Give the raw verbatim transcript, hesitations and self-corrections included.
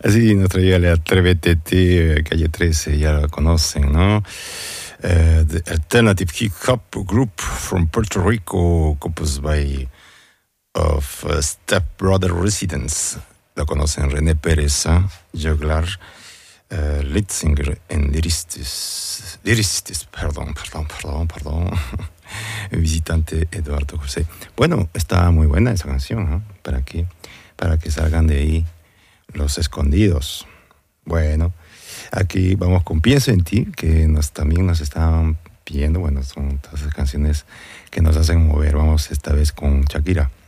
Así nos traía la Atrévete, calle trece, ya la conocen, ¿no? Uh, the alternative hip hop group from Puerto Rico, composed by of uh, Step Brother Residents. La conocen René Pérez, ¿eh? Juglar, uh, lead singer en Lyristis, Lyristis, perdón, perdón, perdón, perdón. Visitante Eduardo José. Bueno, está muy buena esa canción, ¿no? Para que, para que salgan de ahí los escondidos. Bueno, aquí vamos con Pienso en ti, que nos, también nos estaban pidiendo. Bueno, son todas esas canciones que nos hacen mover. Vamos esta vez con Shakira.